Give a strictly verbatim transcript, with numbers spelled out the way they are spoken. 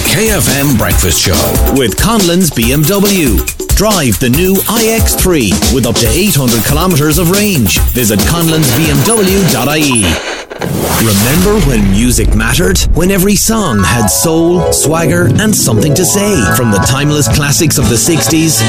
K F M Breakfast Show with Conlon's B M W. Drive the new I X three with up to eight hundred kilometres of range. Visit conlons b m w dot i e. Remember when music mattered? When every song had soul, swagger and something to say? From the timeless classics of the sixties